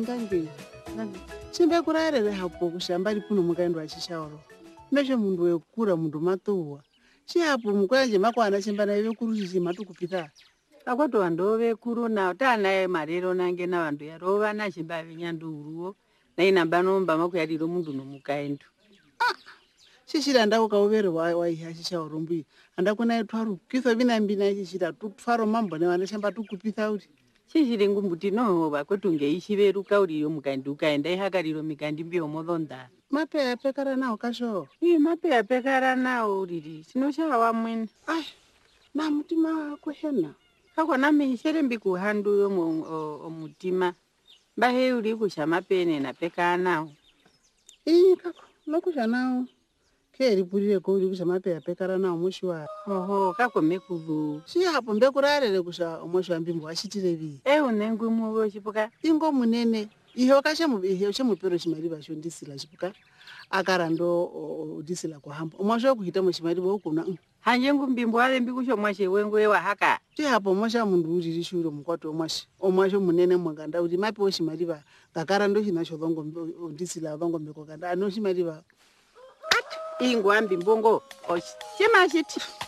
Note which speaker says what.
Speaker 1: ngange chimbe kurarere hapo kushamba lipuno mukaendwa achishauro meshe mundu wekura mundu matuwa chiapo mukwenje makwana chimba na iwe kurushi matukupita
Speaker 2: akwato vandu vekuru nao taanaye marero nange na vandu yarova na chimba venyanduruwo nainamba nomba makuyadiro mundu nomukaendu
Speaker 1: shishira ndako kauvere waihashishauro mbuyi andakona itwaru kiso vinambina shishira tutwaro mambo ne vanashamba tukupita uti
Speaker 2: shishiri ngumbuti no vakwetu ngeishiveruka uriyo mukaendu ukaenda ihakariro mikandi mbio modhonda
Speaker 1: mape apekara nao kasho
Speaker 2: mape apekara nao uriri sinoshawa mwene
Speaker 1: na mutima kuhena
Speaker 2: kakona meishere mbikuhandu omutima mbahe uri kusha mapene napekara nao
Speaker 1: kako lokusha nao keri purire ko uri kusha mape apekara nao mushwa
Speaker 2: kako mekulu
Speaker 1: hapo mbekurarere kusha omushwa mbimbo ashitire vi
Speaker 2: unengu muwo chipuka
Speaker 1: ingo munene ihe chemupero chimari vashondisila chipuka akarando disila kuhamba omwasho kuita muchimari vokuna
Speaker 2: hanje ngumbimbo alembi kusho mwashe wengu ewa haka
Speaker 1: hapo mwasha mundu uriri shuro mukwato omwasho munene mwanganda uri mapi chimari va ngakarando chinasho vongo disila vongo mbeko kanda ano chimari va
Speaker 2: ingwa mbimbongo oshimashiti